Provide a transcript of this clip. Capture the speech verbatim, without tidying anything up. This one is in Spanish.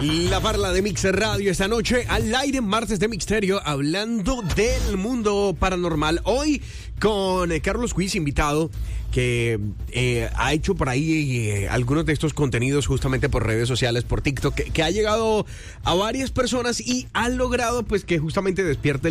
La Parla de Mixer Radio esta noche al aire, martes de Misterio, hablando del mundo paranormal. Hoy con eh, Carlos Quiz, invitado, que eh, ha hecho por ahí eh, algunos de estos contenidos justamente por redes sociales, por TikTok, que, que ha llegado a varias personas y ha logrado pues que justamente despierte el